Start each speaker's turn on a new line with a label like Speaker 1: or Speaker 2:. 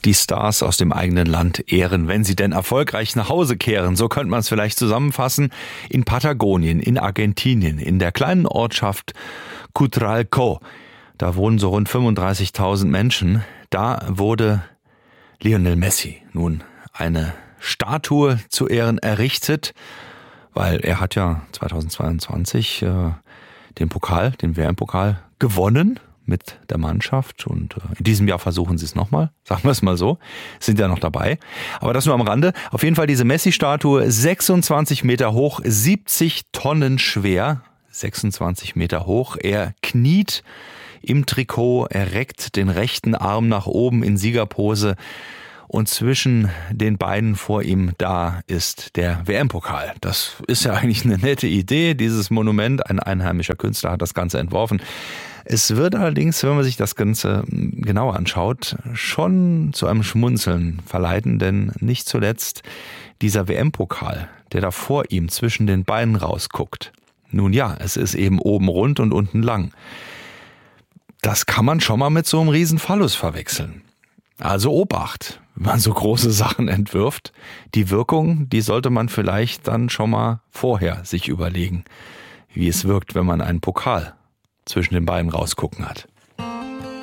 Speaker 1: die Stars aus dem eigenen Land ehren, wenn sie denn erfolgreich nach Hause kehren. So könnte man es vielleicht zusammenfassen. In Patagonien, in Argentinien, in der kleinen Ortschaft Cutralcó, da wohnen so rund 35.000 Menschen. Da wurde Lionel Messi nun eine Statue zu Ehren errichtet, weil er hat ja 2022 den WM-Pokal gewonnen mit der Mannschaft und in diesem Jahr versuchen sie es nochmal, sagen wir es mal so, sind ja noch dabei. Aber das nur am Rande. Auf jeden Fall diese Messi-Statue, 26 Meter hoch, 70 Tonnen schwer, 26 Meter hoch. Er kniet im Trikot, er reckt den rechten Arm nach oben in Siegerpose und zwischen den Beinen vor ihm, da ist der WM-Pokal. Das ist ja eigentlich eine nette Idee, dieses Monument. Ein einheimischer Künstler hat das Ganze entworfen. Es wird allerdings, wenn man sich das Ganze genauer anschaut, schon zu einem Schmunzeln verleiten, denn nicht zuletzt dieser WM-Pokal, der da vor ihm zwischen den Beinen rausguckt. Nun ja, es ist eben oben rund und unten lang. Das kann man schon mal mit so einem riesen Phallus verwechseln. Also Obacht, wenn man so große Sachen entwirft. Die Wirkung, die sollte man vielleicht dann schon mal vorher sich überlegen, wie es wirkt, wenn man einen Pokal zwischen den Beinen rausgucken hat.